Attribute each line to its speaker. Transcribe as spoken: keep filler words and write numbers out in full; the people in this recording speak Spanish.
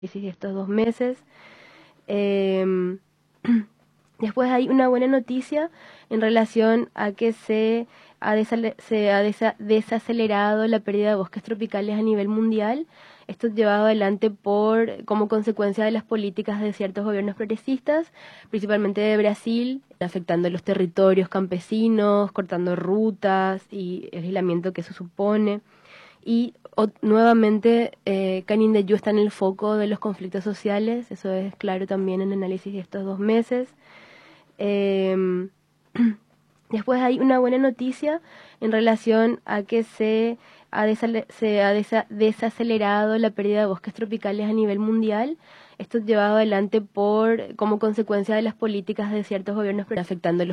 Speaker 1: de estos dos meses. Eh, después hay una buena noticia en relación a que se ha, desale- se ha desa- desacelerado la pérdida de bosques tropicales a nivel mundial. Esto es llevado adelante por, como consecuencia de las políticas de ciertos gobiernos progresistas, principalmente de Brasil, afectando los territorios campesinos, cortando rutas y el aislamiento que eso supone. Y o, nuevamente eh, Canindeyú está en el foco de los conflictos sociales, eso es claro también en el análisis de estos dos meses. Eh, después hay una buena noticia en relación a que se ha, desale- se ha desa- desacelerado la pérdida de bosques tropicales a nivel mundial. Esto es llevado adelante por, como consecuencia de las políticas de ciertos gobiernos, pero afectando los